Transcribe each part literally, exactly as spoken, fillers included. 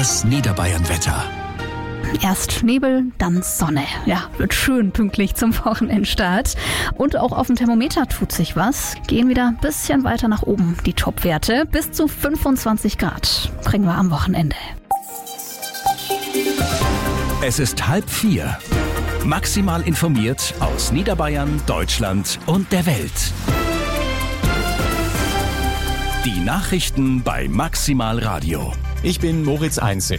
Das Niederbayern-Wetter. Erst Nebel, dann Sonne. Ja, wird schön pünktlich zum Wochenendstart. Und auch auf dem Thermometer tut sich was. Gehen wieder ein bisschen weiter nach oben, die Topwerte. Bis zu fünfundzwanzig Grad bringen wir am Wochenende. Es ist halb vier. Maximal informiert aus Niederbayern, Deutschland und der Welt. Die Nachrichten bei Maximal Radio. Ich bin Moritz Einzel.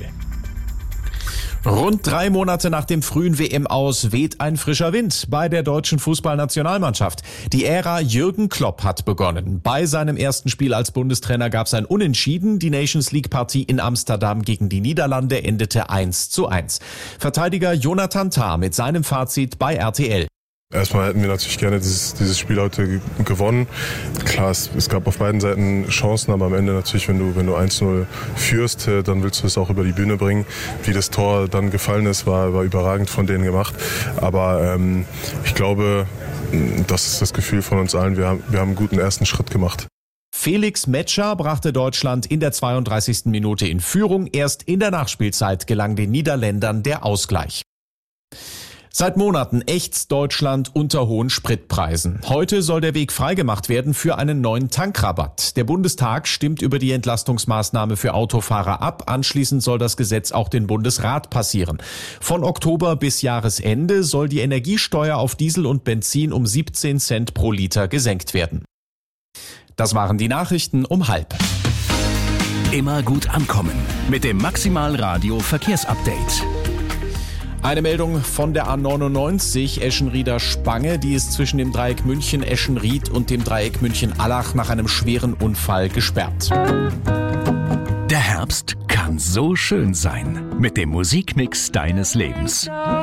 Rund drei Monate nach dem frühen W M-Aus weht ein frischer Wind bei der deutschen Fußballnationalmannschaft. Die Ära Jürgen Klopp hat begonnen. Bei seinem ersten Spiel als Bundestrainer gab es ein Unentschieden. Die Nations League-Partie in Amsterdam gegen die Niederlande endete eins zu eins. Verteidiger Jonathan Tah mit seinem Fazit bei R T L. Erstmal hätten wir natürlich gerne dieses, dieses Spiel heute gewonnen. Klar, es, es gab auf beiden Seiten Chancen, aber am Ende natürlich, wenn du, wenn du eins null führst, dann willst du es auch über die Bühne bringen. Wie das Tor dann gefallen ist, war, war überragend von denen gemacht. Aber ähm, ich glaube, das ist das Gefühl von uns allen. Wir haben, wir haben einen guten ersten Schritt gemacht. Felix Metscher brachte Deutschland in der zweiunddreißigsten Minute in Führung. Erst in der Nachspielzeit gelang den Niederländern der Ausgleich. Seit Monaten ächzt Deutschland unter hohen Spritpreisen. Heute soll der Weg freigemacht werden für einen neuen Tankrabatt. Der Bundestag stimmt über die Entlastungsmaßnahme für Autofahrer ab. Anschließend soll das Gesetz auch den Bundesrat passieren. Von Oktober bis Jahresende soll die Energiesteuer auf Diesel und Benzin um siebzehn Cent pro Liter gesenkt werden. Das waren die Nachrichten um halb. Immer gut ankommen mit dem Maximal Radio Verkehrsupdate. Eine Meldung von der A neunundneunzig Eschenrieder Spange, die ist zwischen dem Dreieck München-Eschenried und dem Dreieck München-Allach nach einem schweren Unfall gesperrt. Der Herbst kann so schön sein mit dem Musikmix deines Lebens.